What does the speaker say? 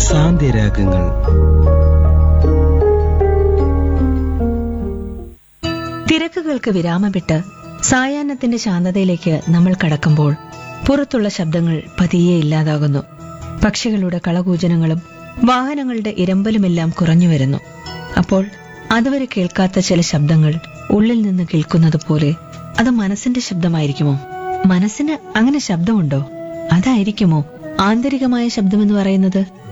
സാന്ധ്യരാഗങ്ങൾ. തിരക്കുകൾക്ക് വിരാമമിട്ട് സായാഹ്നത്തിന്റെ ശാന്തതയിലേക്ക് നമ്മൾ കടക്കുമ്പോൾ പുറത്തുള്ള ശബ്ദങ്ങൾ പതിയെ ഇല്ലാതാകുന്നു. പക്ഷികളുടെ കളകൂജനങ്ങളും വാഹനങ്ങളുടെ ഇരമ്പലുമെല്ലാം കുറഞ്ഞു വരുന്നു. അപ്പോൾ അതുവരെ കേൾക്കാത്ത ചില ശബ്ദങ്ങൾ ഉള്ളിൽ നിന്ന് കേൾക്കുന്നത് പോലെ. അത് മനസ്സിന്റെ ശബ്ദമായിരിക്കുമോ? മനസ്സിന് അങ്ങനെ ശബ്ദമുണ്ടോ? അതായിരിക്കുമോ ആന്തരികമായ ശബ്ദമെന്ന് പറയുന്നത്?